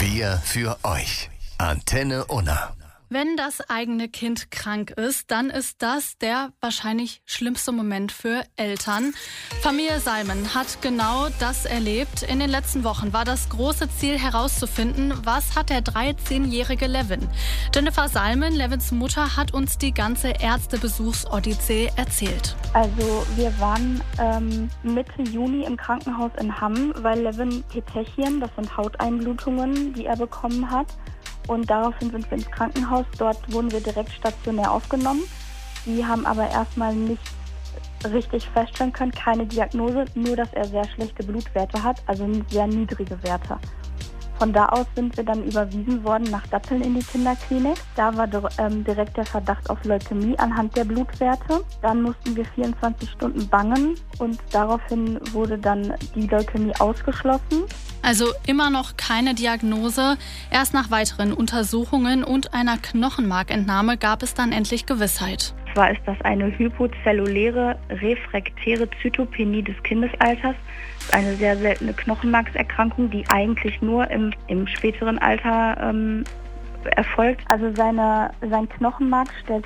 Wir für euch. Antenne Unna. Wenn das eigene Kind krank ist, dann ist das der wahrscheinlich schlimmste Moment für Eltern. Familie Salmen hat genau das erlebt. In den letzten Wochen war das große Ziel herauszufinden, was hat der 13-jährige Levin. Jennifer Salmen, Levins Mutter, hat uns die ganze Ärztebesuchsodyssee erzählt. Also wir waren Mitte Juni im Krankenhaus in Hamm, weil Levin Petechien, das sind Hauteinblutungen, die er bekommen hat. Und daraufhin sind wir ins Krankenhaus. Dort wurden wir direkt stationär aufgenommen. Die haben aber erstmal nicht richtig feststellen können, keine Diagnose, nur dass er sehr schlechte Blutwerte hat, also sehr niedrige Werte. Von da aus sind wir dann überwiesen worden nach Datteln in die Kinderklinik. Da war direkt der Verdacht auf Leukämie anhand der Blutwerte. Dann mussten wir 24 Stunden bangen und daraufhin wurde dann die Leukämie ausgeschlossen. Also immer noch keine Diagnose. Erst nach weiteren Untersuchungen und einer Knochenmarkentnahme gab es dann endlich Gewissheit. Zwar ist das eine hypozelluläre refraktäre Zytopenie des Kindesalters. Das ist eine sehr seltene Knochenmarkserkrankung, die eigentlich nur im späteren Alter erfolgt. Also sein Knochenmark stellt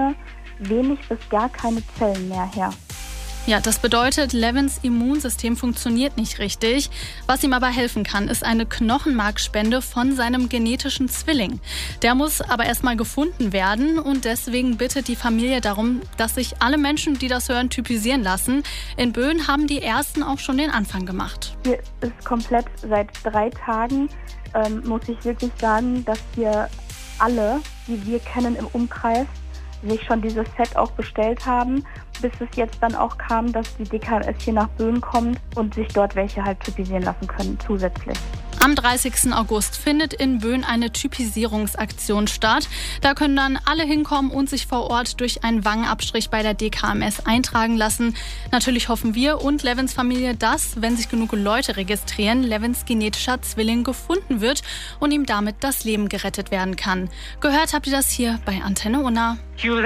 wenig bis gar keine Zellen mehr her. Ja, das bedeutet, Levins Immunsystem funktioniert nicht richtig. Was ihm aber helfen kann, ist eine Knochenmarkspende von seinem genetischen Zwilling. Der muss aber erstmal gefunden werden und deswegen bittet die Familie darum, dass sich alle Menschen, die das hören, typisieren lassen. In Böen haben die Ersten auch schon den Anfang gemacht. Hier ist komplett seit 3 Tagen, muss ich wirklich sagen, dass wir alle, die wir kennen im Umkreis, sich schon dieses Set auch bestellt haben, bis es jetzt dann auch kam, dass die DKMS hier nach Böen kommt und sich dort welche halt typisieren lassen können zusätzlich. Am 30. August findet in Böen eine Typisierungsaktion statt. Da können dann alle hinkommen und sich vor Ort durch einen Wangenabstrich bei der DKMS eintragen lassen. Natürlich hoffen wir und Levins Familie, dass, wenn sich genug Leute registrieren, Levins genetischer Zwilling gefunden wird und ihm damit das Leben gerettet werden kann. Gehört habt ihr das hier bei Antenne Unna.